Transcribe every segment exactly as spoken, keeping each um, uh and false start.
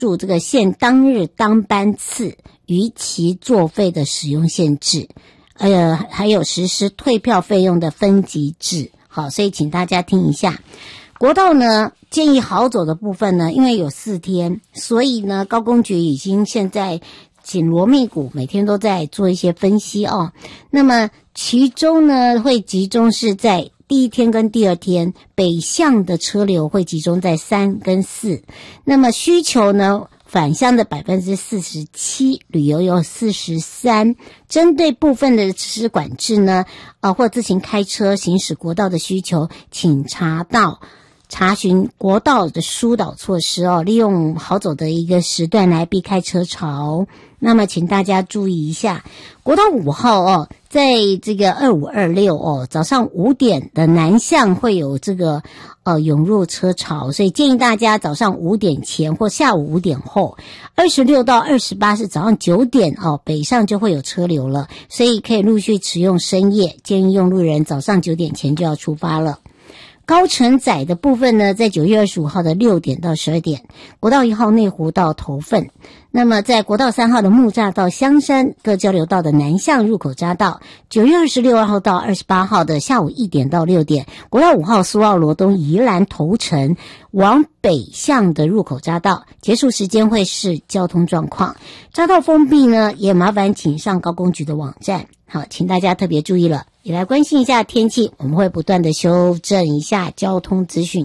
注这个限当日当班次逾期作废的使用限制，呃，还有实施退票费用的分级制。好，所以请大家听一下。国道呢，建议好走的部分呢，因为有四天，所以呢，高公局已经现在紧锣密鼓，每天都在做一些分析哦。那么其中呢，会集中是在第一天跟第二天，北向的车流会集中在三跟四。那么需求呢，返乡的 百分之四十七， 旅游有四十三。针对部分的实施管制呢，呃，或自行开车行驶国道的需求，请查到查询国道的疏导措施哦，利用好走的一个时段来避开车潮。那么请大家注意一下，国道五号哦，在这个二五二六哦，早上五点的南向会有这个呃涌入车潮，所以建议大家早上五点前或下午五点后。二十六到二十八是早上九点哦，北上就会有车流了，所以可以陆续使用深夜，建议用路人早上九点前就要出发了。高承载的部分呢，在九月二十五号的六点到十二点，国道一号内湖到头份。那么在国道三号的木栅到香山各交流道的南向入口匝道，九月二十六号到二十八号的下午一点到六点，国道五号苏澳罗东宜兰头城往北向的入口匝道，结束时间会是交通状况。匝道封闭呢，也麻烦请上高公局的网站。好，请大家特别注意了，也来关心一下天气，我们会不断的修正一下交通资讯。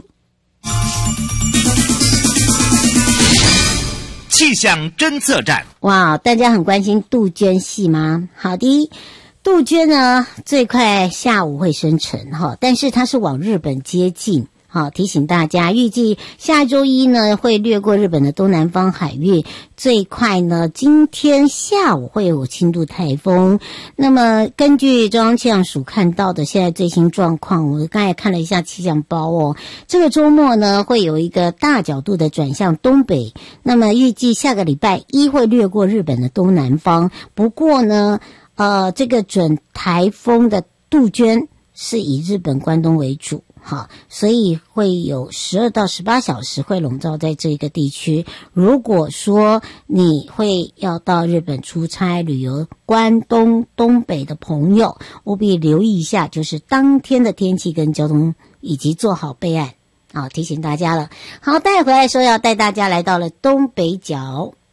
气象侦测站。 哇，大家很关心杜鹃系吗？好的，杜鹃呢最快下午会生成哈，但是它是往日本接近。好，提醒大家，预计下周一呢会掠过日本的东南方海域，最快呢今天下午会有轻度台风。那么根据中央气象署看到的现在最新状况，我刚才看了一下气象包哦，这个周末呢会有一个大角度的转向东北，那么预计下个礼拜一会掠过日本的东南方。不过呢，呃，这个准台风的杜鹃是以日本关东为主。好，所以会有十二到十八小时会笼罩在这个地区。如果说你会要到日本出差旅游，关东东北的朋友务必留意一下，就是当天的天气跟交通，以及做好备案。好，提醒大家了。好，带回来说要带大家来到了东北角。